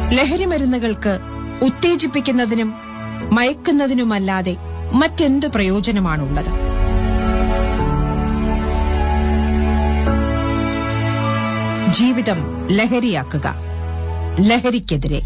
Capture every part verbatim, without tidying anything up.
ലഹരിമരുന്നുകൾക്ക് ഉത്തേജിപ്പിക്കുന്നതിനും മയക്കുന്നതിനുമല്ലാതെ മറ്റെന്ത് പ്രയോജനമാണുള്ളത്? ജീവിതം ലഹരിയാക്കുക. ലഹരിക്കെതിരെ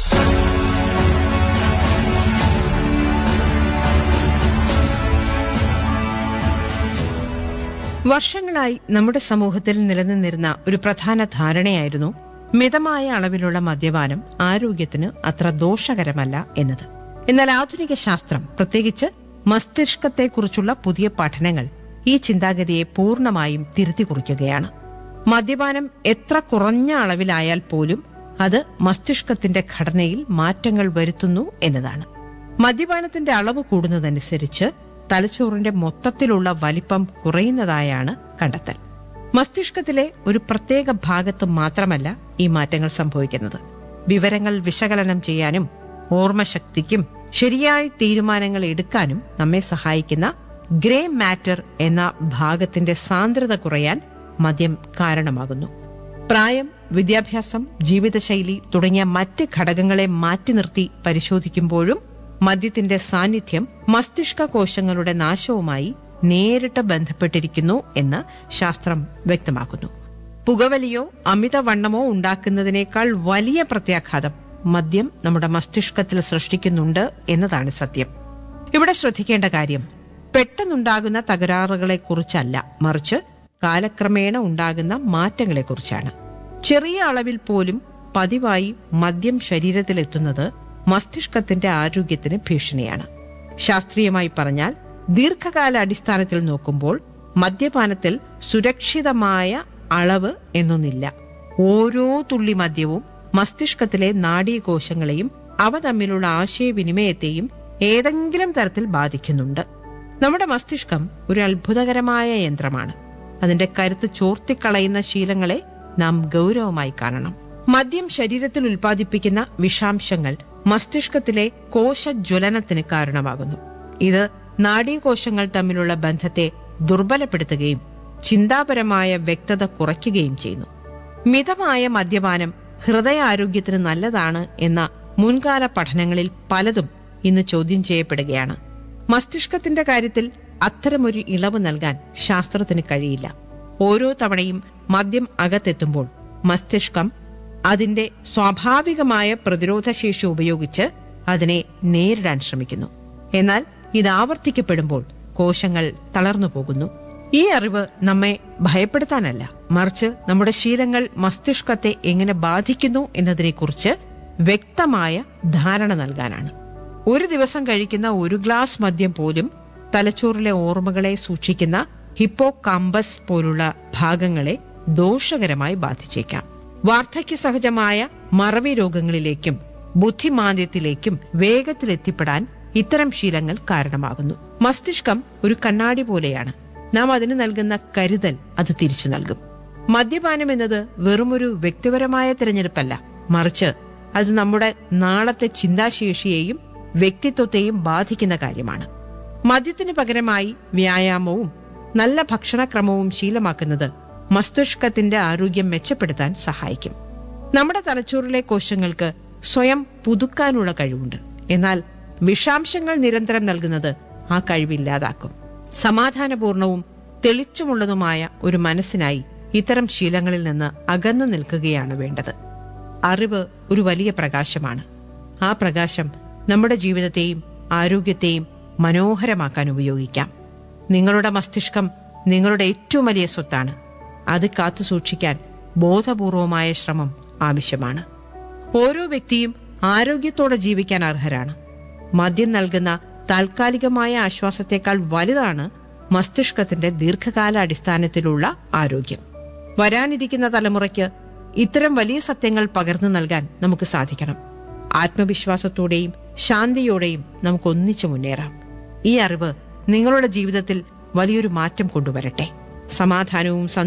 വർഷങ്ങളായി നമ്മുടെ സമൂഹത്തിൽ നിലനിന്നിരുന്ന ഒരു പ്രധാന ധാരണയായിരുന്നു മിതമായ അളവിലുള്ള മദ്യപാനം ആരോഗ്യത്തിന് അത്ര ദോഷകരമല്ല എന്നത്. എന്നാൽ ആധുനിക ശാസ്ത്രം, പ്രത്യേകിച്ച് മസ്തിഷ്കത്തെക്കുറിച്ചുള്ള പുതിയ പഠനങ്ങൾ ഈ ചിന്താഗതിയെ പൂർണ്ണമായും തിരുത്തി കുറിക്കുകയാണ്. മദ്യപാനം എത്ര കുറഞ്ഞ അളവിലായാൽ പോലും അത് മസ്തിഷ്കത്തിന്റെ ഘടനയിൽ മാറ്റങ്ങൾ വരുത്തുന്നു എന്നതാണ്. മദ്യപാനത്തിന്റെ അളവ് കൂടുന്നതനുസരിച്ച് തലച്ചോറിന്റെ മൊത്തത്തിലുള്ള വലിപ്പം കുറയുന്നതായാണ് കണ്ടെത്തൽ. മസ്തിഷ്കത്തിലെ ഒരു പ്രത്യേക ഭാഗത്ത് മാത്രമല്ല ഈ മാറ്റങ്ങൾ സംഭവിക്കുന്നത്. വിവരങ്ങൾ വിശകലനം ചെയ്യാനും ഓർമ്മശക്തിക്കും ശരിയായ തീരുമാനങ്ങൾ എടുക്കാനും നമ്മെ സഹായിക്കുന്ന ഗ്രേ മാറ്റർ എന്ന ഭാഗത്തിന്റെ സാന്ദ്രത കുറയാൻ മദ്യം കാരണമാകുന്നു. പ്രായം, വിദ്യാഭ്യാസം, ജീവിതശൈലി തുടങ്ങിയ മറ്റ് ഘടകങ്ങളെ മാറ്റി നിർത്തി പരിശോധിക്കുമ്പോഴും മദ്യത്തിന്റെ സാന്നിധ്യം മസ്തിഷ്ക കോശങ്ങളുടെ നാശവുമായി നേരിട്ട് ബന്ധപ്പെട്ടിരിക്കുന്നു എന്ന് ശാസ്ത്രം വ്യക്തമാക്കുന്നു. പുകവലിയോ അമിതവണ്ണമോ ഉണ്ടാക്കുന്നതിനേക്കാൾ വലിയ പ്രത്യാഘാതം മദ്യം നമ്മുടെ മസ്തിഷ്കത്തിൽ സൃഷ്ടിക്കുന്നുണ്ട് എന്നതാണ് സത്യം. ഇവിടെ ശ്രദ്ധിക്കേണ്ട കാര്യം പെട്ടെന്നുണ്ടാകുന്ന തകരാറുകളെക്കുറിച്ചല്ല, മറിച്ച് കാലക്രമേണ ഉണ്ടാകുന്ന മാറ്റങ്ങളെക്കുറിച്ചാണ്. ചെറിയ അളവിൽ പോലും പതിവായി മദ്യം ശരീരത്തിലെത്തുന്നത് മസ്തിഷ്കത്തിന്റെ ആരോഗ്യത്തിന് ഭീഷണിയാണ്. ശാസ്ത്രീയമായി പറഞ്ഞാൽ ദീർഘകാല അടിസ്ഥാനത്തിൽ നോക്കുമ്പോൾ മദ്യപാനത്തിൽ സുരക്ഷിതമായ അളവ് എന്നൊന്നില്ല. ഓരോ തുള്ളി മദ്യവും മസ്തിഷ്കത്തിലെ നാഡീകോശങ്ങളെയും അവ തമ്മിലുള്ള ആശയവിനിമയത്തെയും ഏതെങ്കിലും തരത്തിൽ ബാധിക്കുന്നുണ്ട്. നമ്മുടെ മസ്തിഷ്കം ഒരു അത്ഭുതകരമായ യന്ത്രമാണ്. അതിന്റെ കരുത്ത് ചോർത്തിക്കളയുന്ന ശീലങ്ങളെ നാം ഗൗരവമായി കാണണം. മദ്യം ശരീരത്തിൽ ഉൽപ്പാദിപ്പിക്കുന്ന വിഷാംശങ്ങൾ മസ്തിഷ്കത്തിലെ കോശജ്വലനത്തിന് കാരണമാകുന്നു. ഇത് നാഡീകോശങ്ങൾ തമ്മിലുള്ള ബന്ധത്തെ ദുർബലപ്പെടുത്തുകയും ചിന്താപരമായ വ്യക്തത കുറയ്ക്കുകയും ചെയ്യുന്നു. മിതമായ മദ്യപാനം ഹൃദയാരോഗ്യത്തിന് നല്ലതാണ് എന്ന മുൻകാല പഠനങ്ങളിൽ പലതും ഇന്ന് ചോദ്യം ചെയ്യപ്പെടുകയാണ്. മസ്തിഷ്കത്തിന്റെ കാര്യത്തിൽ അത്തരമൊരു ഇളവ് നൽകാൻ ശാസ്ത്രത്തിന് കഴിയില്ല. ഓരോ തവണയും മദ്യം അകത്തെത്തുമ്പോൾ മസ്തിഷ്കം അതിന്റെ സ്വാഭാവികമായ പ്രതിരോധശേഷി ഉപയോഗിച്ച് അതിനെ നേരിടാൻ ശ്രമിക്കുന്നു. എന്നാൽ ഇത് ആവർത്തിക്കപ്പെടുമ്പോൾ കോശങ്ങൾ തളർന്നു പോകുന്നു. ഈ അറിവ് നമ്മെ ഭയപ്പെടുത്താനല്ല, മറിച്ച് നമ്മുടെ ശീലങ്ങൾ മസ്തിഷ്കത്തെ എങ്ങനെ ബാധിക്കുന്നു എന്നതിനെക്കുറിച്ച് വ്യക്തമായ ധാരണ നൽകാനാണ്. ഒരു ദിവസം കഴിക്കുന്ന ഒരു ഗ്ലാസ് മദ്യം പോലും തലച്ചോറിലെ ഓർമ്മകളെ സൂക്ഷിക്കുന്ന ഹിപ്പോകാമ്പസ് പോലുള്ള ഭാഗങ്ങളെ ദോഷകരമായി ബാധിച്ചേക്കാം. വാർദ്ധക്യ സഹജമായ മറവി രോഗങ്ങളിലേക്കും ബുദ്ധിമാന്ദ്യത്തിലേക്കും വേഗത്തിലെത്തിപ്പെടാൻ ഇത്തരം ശീലങ്ങൾ കാരണമാകുന്നു. മസ്തിഷ്കം ഒരു കണ്ണാടി പോലെയാണ്. നാം അതിന് നൽകുന്ന കരുതൽ അത് തിരിച്ചു നൽകും. മദ്യപാനം എന്നത് വെറുമൊരു വ്യക്തിപരമായ തിരഞ്ഞെടുപ്പല്ല, മറിച്ച് അത് നമ്മുടെ നാളത്തെ ചിന്താശേഷിയെയും വ്യക്തിത്വത്തെയും ബാധിക്കുന്ന കാര്യമാണ്. മദ്യത്തിന് പകരമായി വ്യായാമവും നല്ല ഭക്ഷണക്രമവും ശീലമാക്കുന്നത് മസ്തിഷ്കത്തിന്റെ ആരോഗ്യം മെച്ചപ്പെടുത്താൻ സഹായിക്കും. നമ്മുടെ തലച്ചോറിലെ കോശങ്ങൾക്ക് സ്വയം പുതുക്കാനുള്ള കഴിവുണ്ട്. എന്നാൽ വിഷാംശങ്ങൾ നിരന്തരം നൽകുന്നത് ആ കഴിവില്ലാതാക്കും. സമാധാനപൂർണവും തെളിച്ചമുള്ളതുമായ ഒരു മനസ്സിനായി ഇത്തരം ശീലങ്ങളിൽ നിന്ന് അകന്നു നിൽക്കുകയാണ് വേണ്ടത്. അറിവ് ഒരു വലിയ പ്രകാശമാണ്. ആ പ്രകാശം നമ്മുടെ ജീവിതത്തെയും ആരോഗ്യത്തെയും മനോഹരമാക്കാൻ ഉപയോഗിക്കാം. നിങ്ങളുടെ മസ്തിഷ്കം നിങ്ങളുടെ ഏറ്റവും വലിയ സ്വത്താണ്. അത് കാത്തുസൂക്ഷിക്കാൻ ബോധപൂർവമായ ശ്രമം ആവശ്യമാണ്. ഓരോ വ്യക്തിയും ആരോഗ്യത്തോടെ ജീവിക്കാൻ അർഹരാണ്. മദ്യം നൽകുന്ന താൽക്കാലികമായ ആശ്വാസത്തെക്കാൾ വലുതാണ് മസ്തിഷ്കത്തിന്റെ ദീർഘകാല അടിസ്ഥാനത്തിലുള്ള ആരോഗ്യം. വരാനിരിക്കുന്ന തലമുറയ്ക്ക് ഇത്തരം വലിയ സത്യങ്ങൾ പകർന്നു നൽകാൻ നമുക്ക് സാധിക്കണം. ആത്മവിശ്വാസത്തോടെയും ശാന്തിയോടെയും നമുക്ക് ഒന്നിച്ചു മുന്നേറാം. ഈ അറിവ് നിങ്ങളുടെ ജീവിതത്തിൽ വലിയൊരു മാറ്റം കൊണ്ടുവരട്ടെ. സമാധാനവും